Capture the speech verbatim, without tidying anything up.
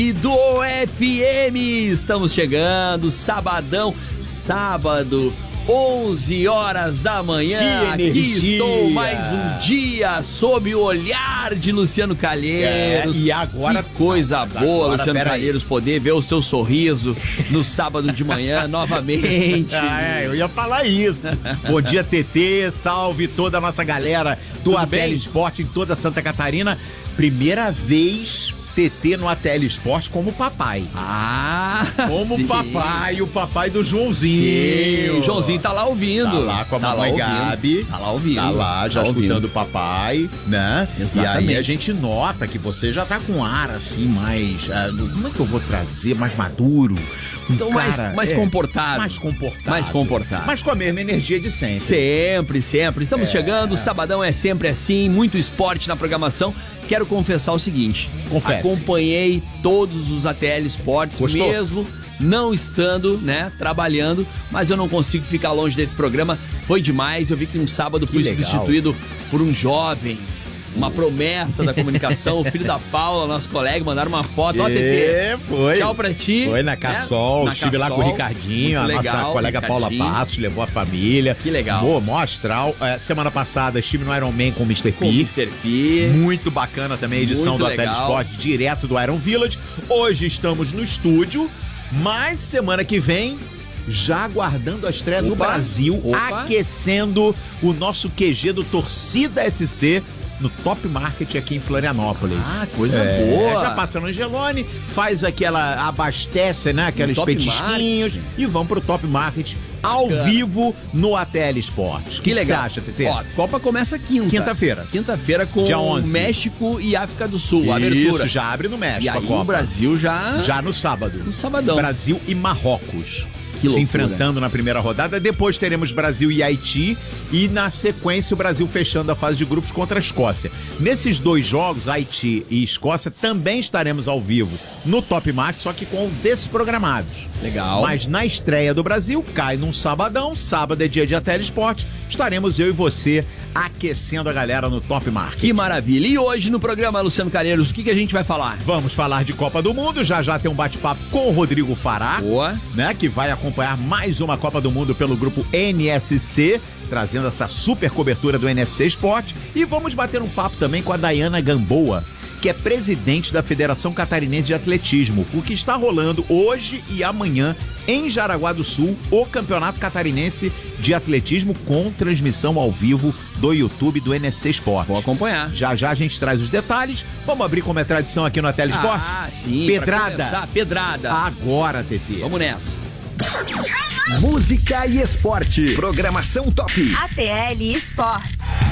E do F M, estamos chegando, sabadão, sábado, onze horas da manhã, aqui estou mais um dia sob o olhar de Luciano Calheiros. É, e agora... Que coisa não, boa, agora, Luciano Calheiros, aí. Poder ver o seu sorriso no sábado de manhã novamente. Ah, é, eu ia falar isso. Bom dia, T T, salve toda a nossa galera do A T L Esporte em toda Santa Catarina. Primeira vez... T T no A T L Esporte como papai. Ah, Como sim. papai, o papai do Joãozinho. Sim, o Joãozinho tá lá ouvindo. Tá lá com a tá mamãe Gabi. Tá lá ouvindo. Tá lá, já tá escutando ouvindo. o papai, né? Exatamente. E aí a gente nota que você já tá com ar assim, mais... Uh, como é que eu vou trazer? Mais maduro. Então, Cara, mais, mais é, comportado. Mais comportado. Mais comportado. Mas com a mesma energia de sempre. Sempre, sempre. Estamos É. chegando, sabadão é sempre assim, muito esporte na programação. Quero confessar o seguinte. Confesse. Acompanhei todos os A T L Esportes, Gostou? mesmo não estando, né, trabalhando, mas eu não consigo ficar longe desse programa. Foi demais, eu vi que um sábado fui legal. substituído por um jovem, uma promessa da comunicação, o filho da Paula, nosso colega, mandaram uma foto. Ó, T T, É, foi. tchau pra ti. Foi na né? Cassol, Na estive lá com o Cassol. Ricardinho, a Muito nossa legal, colega Paula Ricardinho. Passos, levou a família. Que legal. Boa, mó astral. É, semana passada estive no Iron Man com o mister Com o P. mister P. Muito bacana também a edição Muito do A T L legal. Esporte, direto do Iron Village. Hoje estamos no estúdio, mas semana que vem... Já aguardando a estreia do Opa, Brasil, opa. aquecendo o nosso Q G do Torcida S C no Top Market aqui em Florianópolis. Ah, coisa É, boa. Já passa no Angelone, faz aquela, abastece, né, aqueles Top petisquinhos Market. e vão pro Top Market ao Bacana. vivo no A T L Esportes. O Que legal. você acha, T T? Ó, a Copa começa quinta. Quinta-feira. Quinta-feira com Dia onze. México e África do Sul, a abertura. Isso, já abre no México E a aí Copa. o Brasil já... Já no sábado. No sabadão. Brasil e Marrocos. Que se loucura. enfrentando na primeira rodada. Depois teremos Brasil e Haiti. E na sequência o Brasil fechando a fase de grupos contra a Escócia. Nesses dois jogos, Haiti e Escócia, também estaremos ao vivo no Top Market, só que com desprogramados. Legal. Mas na estreia do Brasil, cai num sabadão. Sábado é dia de A T L Esporte. Estaremos eu e você aquecendo a galera no Top Market. Que maravilha. E hoje no programa, Luciano Calheiros, o que, que a gente vai falar? Vamos falar de Copa do Mundo. Já já tem um bate-papo com o Rodrigo Fará. Boa. Né, que vai acompanhar mais uma Copa do Mundo pelo grupo N S C, trazendo essa super cobertura do N S C Esporte. E vamos bater um papo também com a Dayana Gamboa, que é presidente da Federação Catarinense de Atletismo, o que está rolando hoje e amanhã em Jaraguá do Sul, o Campeonato Catarinense de Atletismo com transmissão ao vivo do YouTube do N S C Esporte. Vou acompanhar. Já já a gente traz os detalhes. Vamos abrir como é tradição aqui no A T L Esporte? Ah, sim. Pedrada. Pra começar, pedrada. Agora, T T. Vamos nessa. Música e esporte. Programação top. A T L Esportes.